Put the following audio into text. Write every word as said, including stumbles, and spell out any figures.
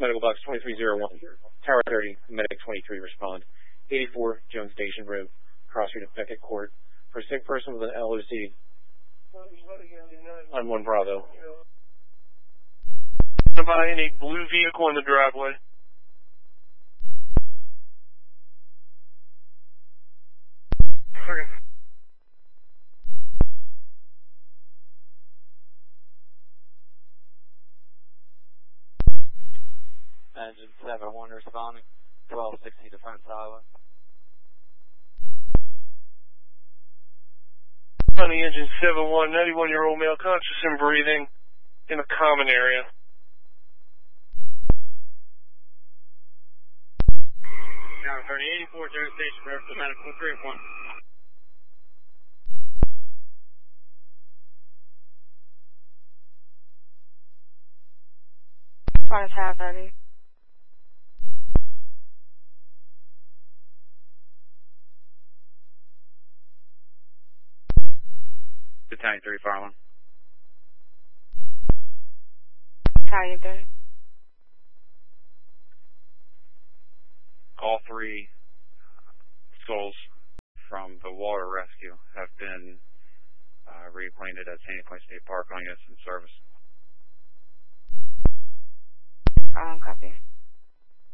Medical box twenty-three oh one. Tower thirty, medic twenty-three, respond. eighty-four, Jones Station Road, cross street of Beckett Court. For a sick person with an L O C on one Bravo. Somebody in a blue vehicle in the driveway. Okay. Engine seven one responding, twelve sixty Defense Highway. On the engine seven one, ninety-one-year-old male conscious and breathing in a common area. Tower thirty, eighty-four, Jones Station Road, for medical three oh one. Front of Tower thirty. Battalion three, fire one. Battalion three. All three souls from the water rescue have been uh, reacquainted at Sandy Point State Park on units in service. Um, copy.